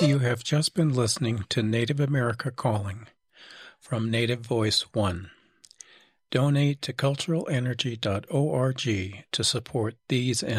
You have just been listening to Native America Calling from Native Voice One. Donate to culturalenergy.org to support these and